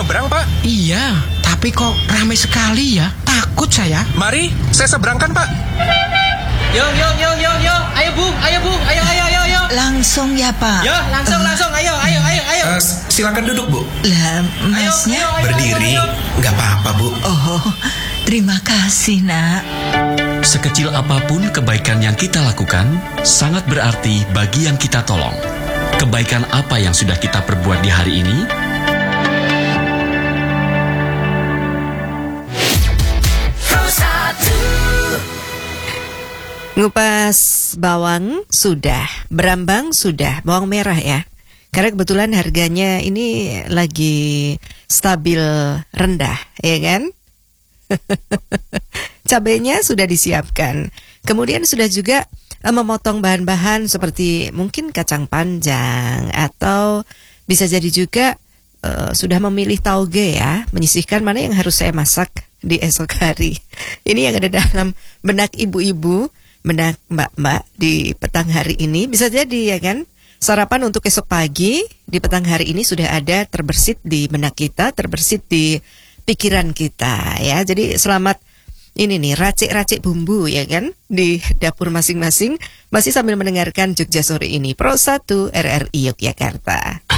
nyebrang, Pak? Iya, tapi kok ramai sekali ya? Takut saya. Mari, saya seberangkan, Pak. Yo. Ayo, Bung. Ayo. Langsung ya, Pak? Yo, langsung. Ayo. Silakan duduk, Bu. Lah, masnya? Berdiri, nggak apa-apa, Bu. Oh, terima kasih, Nak. Sekecil apapun kebaikan yang kita lakukan, sangat berarti bagi yang kita tolong. Kebaikan apa yang sudah kita perbuat di hari ini? Ngupas bawang sudah, berambang sudah, bawang merah ya. Karena kebetulan harganya ini lagi stabil rendah, ya kan? Cabenya sudah disiapkan. Kemudian sudah juga memotong bahan-bahan seperti mungkin kacang panjang atau bisa jadi juga sudah memilih tauge ya, menyisihkan mana yang harus saya masak di esok hari. Ini yang ada dalam benak ibu-ibu, benak mbak-mbak di petang hari ini. Bisa jadi ya kan, sarapan untuk esok pagi di petang hari ini sudah ada terbersit di benak kita, terbersit di pikiran kita ya. Jadi selamat ini nih, racik-racik bumbu ya kan di dapur masing-masing, masih sambil mendengarkan Jogja Sore ini Pro 1 RRI Yogyakarta.